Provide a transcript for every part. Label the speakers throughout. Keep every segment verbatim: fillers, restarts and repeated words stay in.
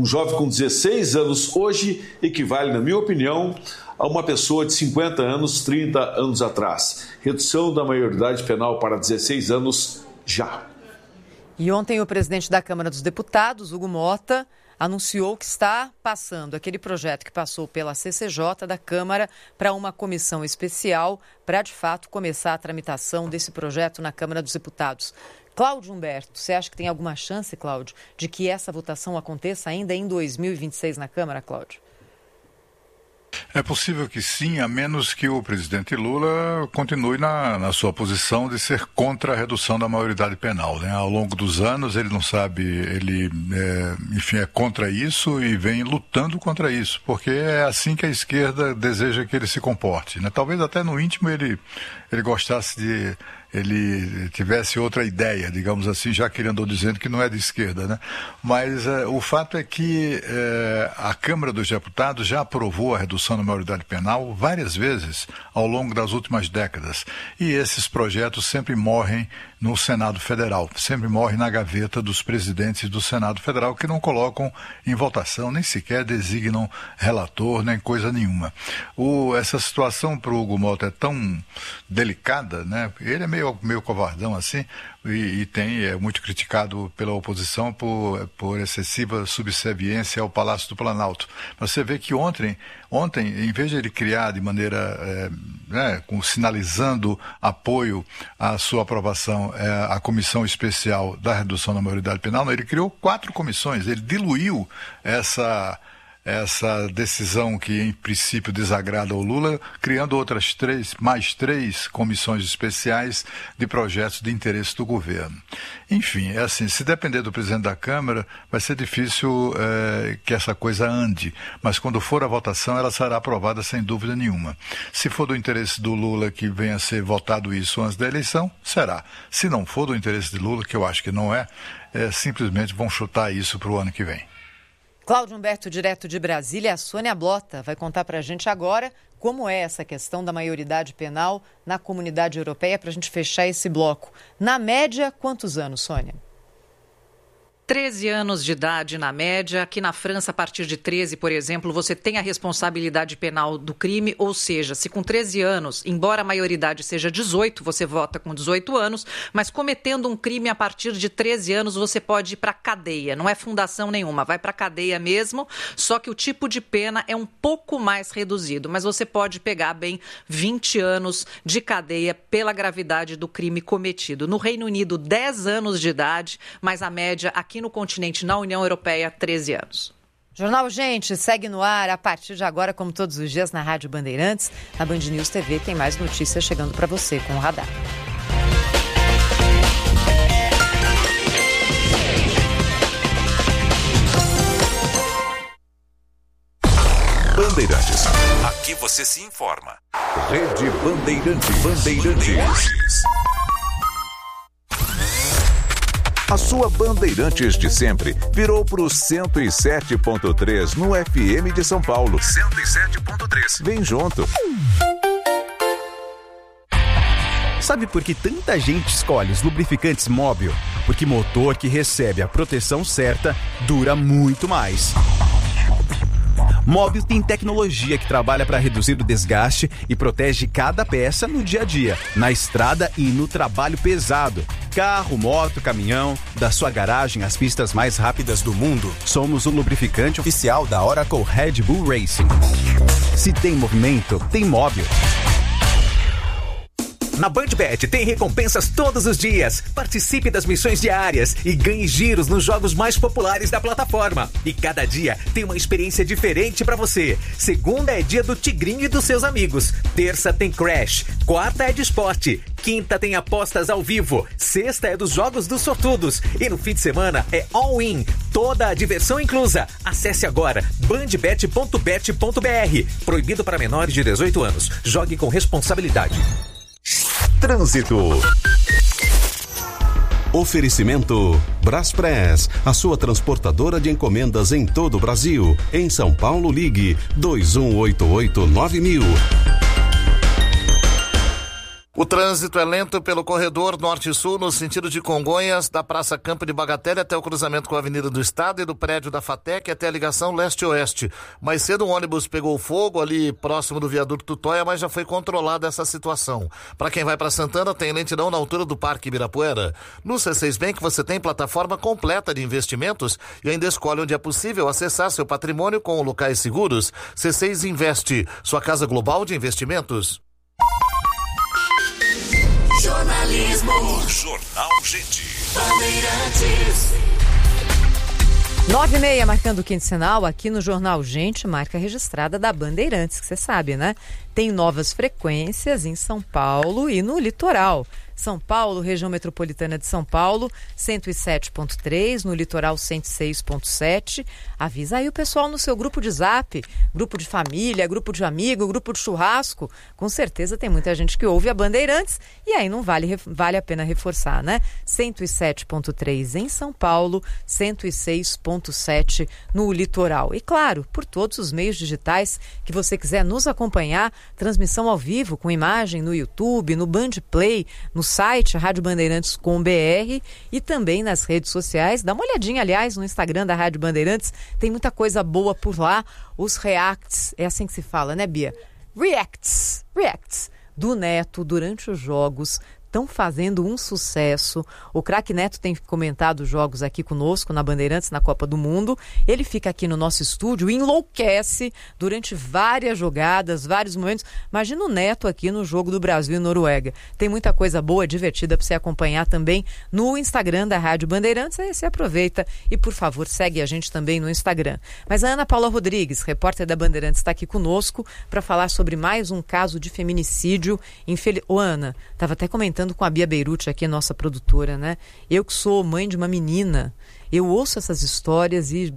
Speaker 1: Um jovem com dezesseis anos hoje equivale, na minha opinião, a uma pessoa de cinquenta anos, trinta anos atrás. Redução da maioridade penal para dezesseis anos já.
Speaker 2: E ontem o presidente da Câmara dos Deputados, Hugo Mota, anunciou que está passando aquele projeto que passou pela C C J da Câmara para uma comissão especial para, de fato, começar a tramitação desse projeto na Câmara dos Deputados. Cláudio Humberto, você acha que tem alguma chance, Cláudio, de que essa votação aconteça ainda em dois mil e vinte e seis na Câmara, Cláudio?
Speaker 3: É possível que sim, a menos que o presidente Lula continue na, na sua posição de ser contra a redução da maioridade penal, né? Ao longo dos anos, ele não sabe, ele, é, enfim, é contra isso e vem lutando contra isso, porque é assim que a esquerda deseja que ele se comporte, né? Talvez até no íntimo ele, ele gostasse de... ele tivesse outra ideia, digamos assim, já que ele andou dizendo que não é de esquerda, né? Mas é, o fato é que é, a Câmara dos Deputados já aprovou a redução da maioridade penal várias vezes ao longo das últimas décadas. E esses projetos sempre morrem no Senado Federal, sempre morrem na gaveta dos presidentes do Senado Federal, que não colocam em votação, nem sequer designam relator, nem coisa nenhuma. O, essa situação para o Hugo Mota é tão delicada, né? Ele é meio, meio covardão assim, e, e tem, é muito criticado pela oposição por, por excessiva subserviência ao Palácio do Planalto. Mas você vê que ontem, ontem em vez de ele criar de maneira, é, né, com, sinalizando apoio à sua aprovação, é, a comissão especial da redução da maioridade penal, ele criou quatro comissões, ele diluiu essa... essa decisão que em princípio desagrada ao Lula, criando outras três, mais três comissões especiais de projetos de interesse do governo. Enfim, é assim, se depender do presidente da Câmara, vai ser difícil é, que essa coisa ande, mas quando for a votação, ela será aprovada sem dúvida nenhuma. Se for do interesse do Lula que venha a ser votado isso antes da eleição, será. Se não for do interesse de Lula, que eu acho que não é, é simplesmente vão chutar isso para o ano que vem.
Speaker 2: Cláudio Humberto, direto de Brasília, a Sônia Blota vai contar para a gente agora como é essa questão da maioridade penal na Comunidade Europeia para a gente fechar esse bloco. Na média, quantos anos, Sônia?
Speaker 4: treze anos de idade na média. Aqui na França, a partir de treze, por exemplo, você tem a responsabilidade penal do crime, ou seja, se com treze anos, embora a maioridade seja dezoito, você vota com dezoito anos, mas cometendo um crime a partir de treze anos, você pode ir para cadeia. Não é fundação nenhuma, vai para cadeia mesmo, só que o tipo de pena é um pouco mais reduzido, mas você pode pegar bem vinte anos de cadeia pela gravidade do crime cometido. No Reino Unido, dez anos de idade, mas a média aqui no continente, na União Europeia, treze anos.
Speaker 2: Jornal Gente segue no ar a partir de agora, como todos os dias, na Rádio Bandeirantes. Na Band News T V tem mais notícias chegando para você com o Radar.
Speaker 5: Bandeirantes. Aqui você se informa. Rede Bandeirantes. Bandeirantes. A sua Bandeirantes de sempre virou para o cento e sete ponto três no F M de São Paulo. cento e sete ponto três. Vem junto.
Speaker 6: Sabe por que tanta gente escolhe os lubrificantes Móbil? Porque motor que recebe a proteção certa dura muito mais. Móbil tem tecnologia que trabalha para reduzir o desgaste e protege cada peça no dia a dia, na estrada e no trabalho pesado. Carro, moto, caminhão, da sua garagem às pistas mais rápidas do mundo. Somos o lubrificante oficial da Oracle Red Bull Racing. Se tem movimento, tem Móbil.
Speaker 7: Na BandBet tem recompensas todos os dias. Participe das missões diárias e ganhe giros nos jogos mais populares da plataforma. E cada dia tem uma experiência diferente pra você. Segunda é dia do Tigrinho e dos seus amigos. Terça tem Crash. Quarta é de esporte. Quinta tem apostas ao vivo. Sexta é dos jogos dos sortudos. E no fim de semana é all-in. Toda a diversão inclusa. Acesse agora bandbet ponto bet ponto b r. Proibido para menores de dezoito anos. Jogue com responsabilidade.
Speaker 5: Trânsito.
Speaker 8: Oferecimento Braspress, a sua transportadora de encomendas em todo o Brasil. Em São Paulo, ligue dois um oito oito nove mil.
Speaker 9: O trânsito é lento pelo corredor norte-sul no sentido de Congonhas, da Praça Campo de Bagatelle até o cruzamento com a Avenida do Estado e do prédio da FATEC até a ligação leste-oeste. Mais cedo um ônibus pegou fogo ali próximo do viaduto Tutóia, mas já foi controlada essa situação. Para quem vai para Santana, tem lentidão na altura do Parque Ibirapuera. No C seis Bank você tem plataforma completa de investimentos e ainda escolhe onde é possível acessar seu patrimônio com locais seguros. C seis Investe, sua casa global de investimentos.
Speaker 10: Jornalismo.
Speaker 5: Jornal Gente.
Speaker 10: Bandeirantes.
Speaker 2: Nove e meia, marcando o quinto sinal aqui no Jornal Gente, marca registrada da Bandeirantes, que você sabe, né? Tem novas frequências em São Paulo e no litoral. São Paulo, região metropolitana de São Paulo, cento e sete ponto três, no litoral cento e seis ponto sete. Avisa aí o pessoal no seu grupo de zap, grupo de família, grupo de amigo, grupo de churrasco. Com certeza tem muita gente que ouve a Bandeirantes e aí não vale, vale a pena reforçar, né? cento e sete ponto três em São Paulo, cento e seis ponto sete no litoral. E claro, por todos os meios digitais que você quiser nos acompanhar, transmissão ao vivo com imagem no YouTube, no Band Play, no site Rádio Bandeirantes ponto com ponto b r e também nas redes sociais. Dá uma olhadinha, aliás, no Instagram da Rádio Bandeirantes, tem muita coisa boa por lá. Os reacts, é assim que se fala, né, Bia? Reacts, reacts do Neto durante os jogos estão fazendo um sucesso. O craque Neto tem comentado os jogos aqui conosco na Bandeirantes, na Copa do Mundo. Ele fica aqui no nosso estúdio e enlouquece durante várias jogadas, vários momentos. Imagina o Neto aqui no jogo do Brasil e Noruega. Tem muita coisa boa, divertida para você acompanhar também no Instagram da Rádio Bandeirantes. Aí você aproveita e, por favor, segue a gente também no Instagram. Mas a Ana Paula Rodrigues, repórter da Bandeirantes, está aqui conosco para falar sobre mais um caso de feminicídio. Infeliz... Ô, Ana, estava até comentando com a Bia Beirute aqui, nossa produtora, né? Eu que sou mãe de uma menina, eu ouço essas histórias e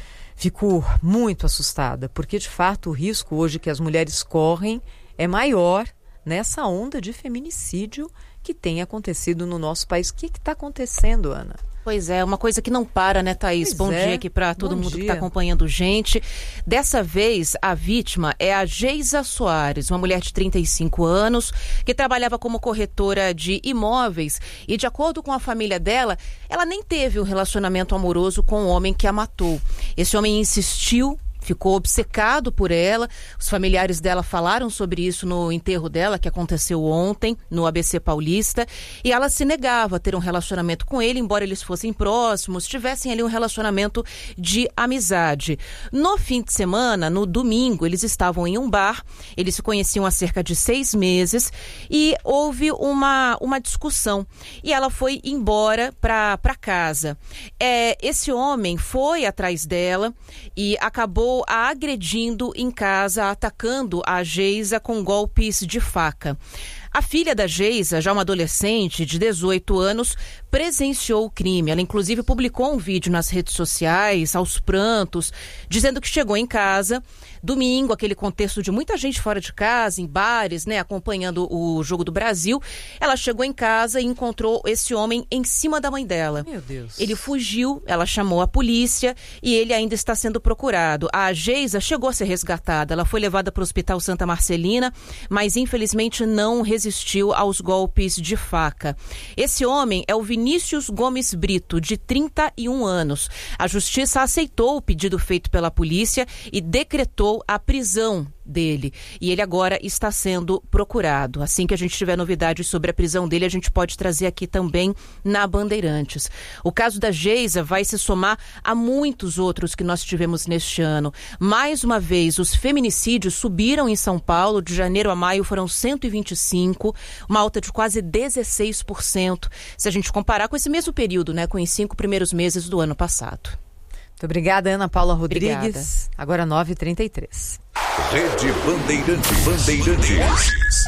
Speaker 2: fico muito assustada, porque de fato o risco hoje que as mulheres correm é maior nessa onda de feminicídio que tem acontecido no nosso país. O que está acontecendo, Ana?
Speaker 11: Pois é, uma coisa que não para, né, Thaís?
Speaker 2: Pois
Speaker 11: Bom
Speaker 2: é.
Speaker 11: dia aqui para todo
Speaker 2: Bom
Speaker 11: mundo
Speaker 2: dia.
Speaker 11: que está acompanhando gente. Dessa vez, a vítima é a Geisa Soares, uma mulher de trinta e cinco anos, que trabalhava como corretora de imóveis e, de acordo com a família dela, ela nem teve um relacionamento amoroso com o homem que a matou. Esse homem insistiu, ficou obcecado por ela. Os familiares dela falaram sobre isso no enterro dela, que aconteceu ontem, no A B C Paulista, e ela se negava a ter um relacionamento com ele, embora eles fossem próximos, tivessem ali um relacionamento de amizade. No fim de semana, no domingo, eles estavam em um bar, eles se conheciam há cerca de seis meses, e houve uma, uma discussão, e ela foi embora para para casa. É, esse homem foi atrás dela e acabou a agredindo em casa, atacando a Geisa com golpes de faca. A filha da Geisa, já uma adolescente de dezoito anos, presenciou o crime. Ela, inclusive, publicou um vídeo nas redes sociais, aos prantos, dizendo que chegou em casa, domingo, aquele contexto de muita gente fora de casa, em bares, né, acompanhando o Jogo do Brasil. Ela chegou em casa e encontrou esse homem em cima da mãe dela.
Speaker 2: Meu Deus.
Speaker 11: Ele fugiu, ela chamou a polícia e ele ainda está sendo procurado. A Geisa chegou a ser resgatada. Ela foi levada para o Hospital Santa Marcelina, mas infelizmente não resistiu aos golpes de faca. Esse homem é o Vinícius Gomes Brito, de trinta e um anos. A justiça aceitou o pedido feito pela polícia e decretou a prisão dele. E ele agora está sendo procurado. Assim que a gente tiver novidades sobre a prisão dele, a gente pode trazer aqui também na Bandeirantes. O caso da Geisa vai se somar a muitos outros que nós tivemos neste ano. Mais uma vez, os feminicídios subiram em São Paulo. De janeiro a maio foram cento e vinte e cinco, uma alta de quase dezesseis por cento, se a gente comparar com esse mesmo período, né, com os cinco primeiros meses do ano passado.
Speaker 2: Muito obrigada, Ana Paula Rodrigues.
Speaker 11: Obrigada.
Speaker 2: Agora nove e trinta e três.
Speaker 5: Rede Bandeirantes. Bandeirantes.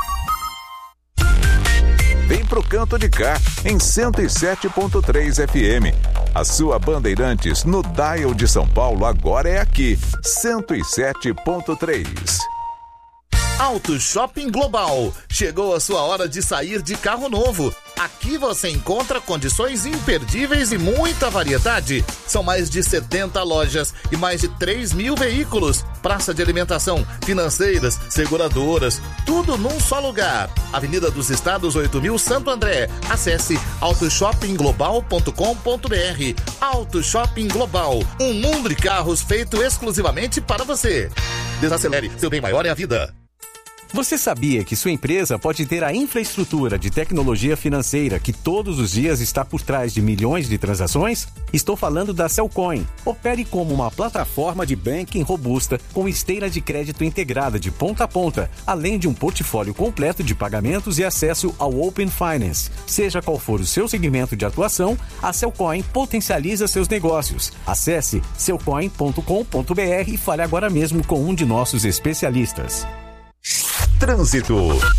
Speaker 5: Vem pro canto de cá, em cento e sete ponto três F M. A sua Bandeirantes no dial de São Paulo agora é aqui, cento e sete ponto três.
Speaker 9: Auto Shopping Global. Chegou a sua hora de sair de carro novo. Aqui você encontra condições imperdíveis e muita variedade. São mais de setenta lojas e mais de três mil veículos. Praça de alimentação, financeiras, seguradoras, tudo num só lugar. Avenida dos Estados oito mil, Santo André. Acesse auto shopping global ponto com ponto br. Auto Shopping Global, um mundo de carros feito exclusivamente para você. Desacelere, seu bem maior é a vida.
Speaker 6: Você sabia que sua empresa pode ter a infraestrutura de tecnologia financeira que todos os dias está por trás de milhões de transações? Estou falando da Cellcoin. Opere como uma plataforma de banking robusta com esteira de crédito integrada de ponta a ponta, além de um portfólio completo de pagamentos e acesso ao Open Finance. Seja qual for o seu segmento de atuação, a Cellcoin potencializa seus negócios. Acesse cellcoin ponto com ponto br e fale agora mesmo com um de nossos especialistas.
Speaker 5: Trânsito.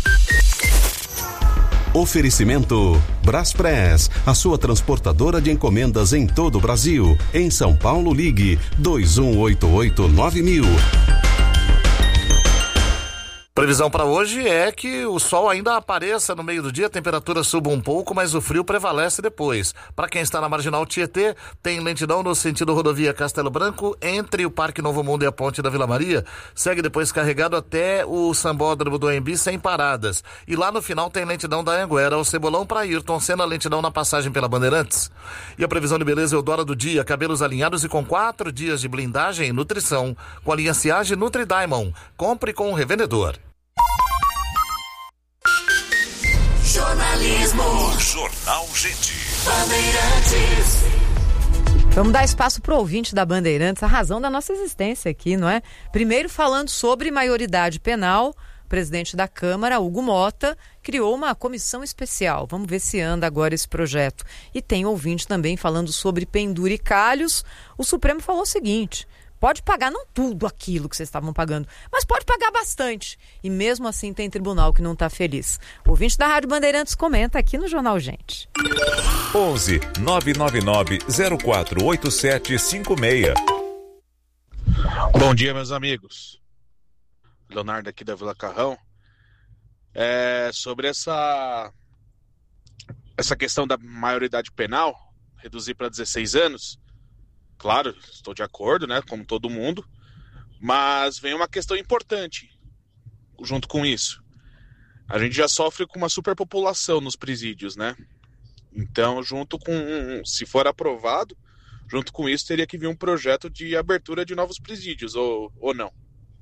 Speaker 5: Oferecimento Braspress, a sua transportadora de encomendas em todo o Brasil. Em São Paulo, ligue dois um oito oito nove mil.
Speaker 9: Previsão para hoje é que o sol ainda apareça no meio do dia, a temperatura suba um pouco, mas o frio prevalece depois. Para quem está na Marginal Tietê, tem lentidão no sentido rodovia Castelo Branco, entre o Parque Novo Mundo e a Ponte da Vila Maria. Segue depois carregado até o Sambódromo do Embi sem paradas. E lá no final tem lentidão da Anguera ao Cebolão para Ayrton Senna, lentidão na passagem pela Bandeirantes. E a previsão de beleza Eudora do dia, cabelos alinhados e com quatro dias de blindagem e nutrição. Com a linha Ciage Nutri Diamond. Compre com o revendedor.
Speaker 10: Jornalismo.
Speaker 5: Jornal Gente.
Speaker 10: Bandeirantes.
Speaker 2: Vamos dar espaço para o ouvinte da Bandeirantes, a razão da nossa existência aqui, não é? Primeiro, falando sobre maioridade penal, o presidente da Câmara, Hugo Mota, criou uma comissão especial. Vamos ver se anda agora esse projeto. E tem ouvinte também falando sobre penduricalhos. O Supremo falou o seguinte: pode pagar não tudo aquilo que vocês estavam pagando, mas pode pagar bastante. E mesmo assim tem tribunal que não está feliz. O ouvinte da Rádio Bandeirantes comenta aqui no Jornal Gente.
Speaker 5: onze nove nove nove zero quatro oito sete cinco seis.
Speaker 12: Bom dia, meus amigos. Leonardo aqui da Vila Carrão. É, sobre essa, essa questão da maioridade penal, reduzir para dezesseis anos, claro, estou de acordo, né, como todo mundo, mas vem uma questão importante junto com isso. A gente já sofre com uma superpopulação nos presídios, né? Então, junto com, se for aprovado, junto com isso teria que vir um projeto de abertura de novos presídios, ou, ou não.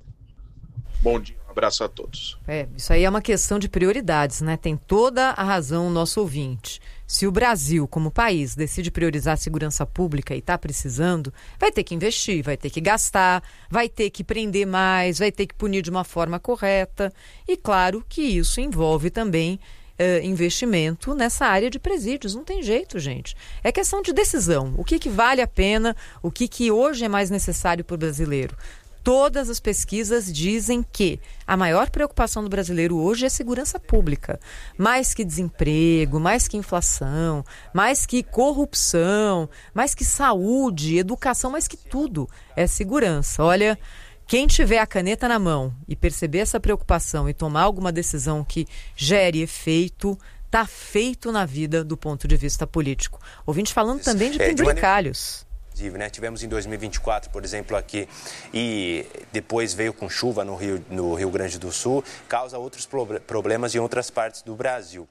Speaker 12: Bom dia, um abraço a todos.
Speaker 2: É, isso aí é uma questão de prioridades, né? Tem toda a razão o nosso ouvinte. Se o Brasil, como país, decide priorizar a segurança pública e está precisando, vai ter que investir, vai ter que gastar, vai ter que prender mais, vai ter que punir de uma forma correta. E claro que isso envolve também eh, investimento nessa área de presídios. Não tem jeito, gente. É questão de decisão. O que, que vale a pena, o que, que hoje é mais necessário para o brasileiro. Todas as pesquisas dizem que a maior preocupação do brasileiro hoje é segurança pública. Mais que desemprego, mais que inflação, mais que corrupção, mais que saúde, educação, mais que tudo é segurança. Olha, quem tiver a caneta na mão e perceber essa preocupação e tomar alguma decisão que gere efeito, está feito na vida do ponto de vista político. Ouvinte falando também de penduricalhos.
Speaker 13: Né? Tivemos em dois mil e vinte e quatro, por exemplo, aqui, e depois veio com chuva no Rio, no Rio Grande do Sul, causa outros problemas em outras partes do Brasil.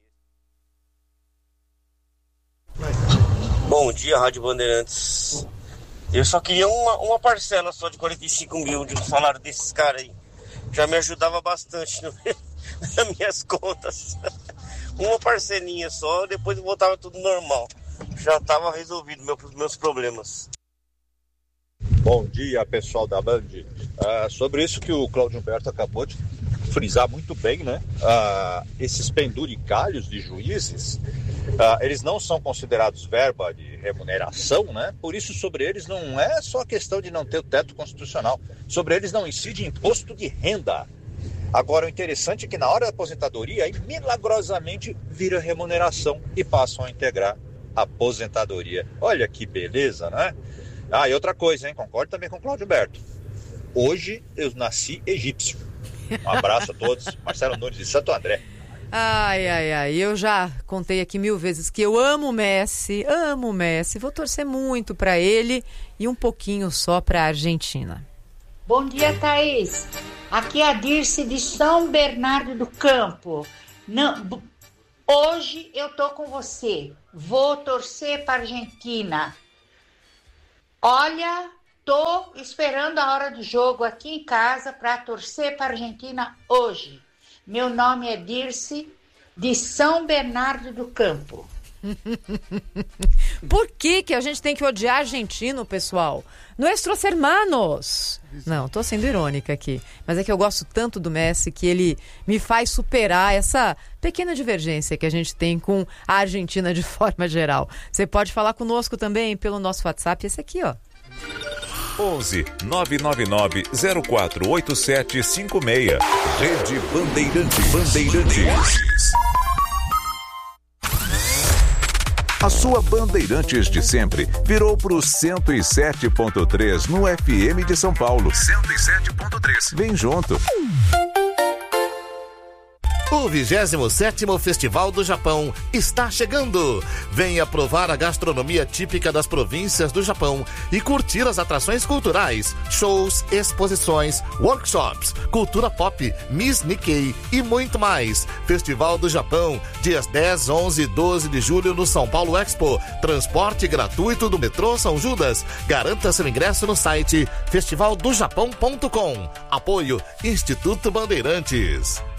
Speaker 14: Bom dia, Rádio Bandeirantes. Eu só queria uma, uma parcela só de quarenta e cinco mil de um salário desses caras aí. Já me ajudava bastante no, nas minhas contas. Uma parcelinha só, depois voltava tudo normal. Já estava resolvido meu, meus problemas.
Speaker 15: Bom dia, pessoal da Band. Uh, sobre isso que o Cláudio Humberto acabou de frisar muito bem, né? Uh, esses penduricalhos de juízes, uh, eles não são considerados verba de remuneração, né? Por isso, sobre eles não é só a questão de não ter o teto constitucional. Sobre eles não incide imposto de renda. Agora, o interessante é que na hora da aposentadoria, aí milagrosamente vira remuneração e passam a integrar aposentadoria. Olha que beleza, né? Ah, e outra coisa, hein? Concordo também com o Cláudio Humberto. Hoje eu nasci egípcio. Um abraço a todos. Marcelo Nunes de Santo André.
Speaker 2: Ai, ai, ai, eu já contei aqui mil vezes que eu amo o Messi, amo o Messi, vou torcer muito para ele e um pouquinho só para a Argentina.
Speaker 16: Bom dia, Thaís. Aqui é a Dirce de São Bernardo do Campo. Não, hoje eu tô com você, vou torcer para a Argentina. Olha, tô esperando a hora do jogo aqui em casa para torcer para a Argentina hoje. Meu nome é Dirce, de São Bernardo do Campo.
Speaker 2: Por que que a gente tem que odiar argentino, pessoal? Nuestros hermanos. Não, tô sendo irônica aqui. Mas é que eu gosto tanto do Messi que ele me faz superar essa pequena divergência que a gente tem com a Argentina de forma geral. Você pode falar conosco também pelo nosso WhatsApp, esse aqui, ó.
Speaker 5: onze nove nove nove zero quatro oito sete cinco seis. Rede Bandeirantes. Bandeirantes. A sua Bandeirantes de sempre virou pro cento e sete ponto três no F M de São Paulo. cento e sete ponto três. Vem junto.
Speaker 9: O vigésimo sétimo Festival do Japão está chegando. Venha provar a gastronomia típica das províncias do Japão e curtir as atrações culturais, shows, exposições, workshops, cultura pop, Miss Nikkei e muito mais. Festival do Japão, dias dez, onze e doze de julho no São Paulo Expo. Transporte gratuito do metrô São Judas. Garanta seu ingresso no site festival do japão ponto com. Apoio Instituto Bandeirantes.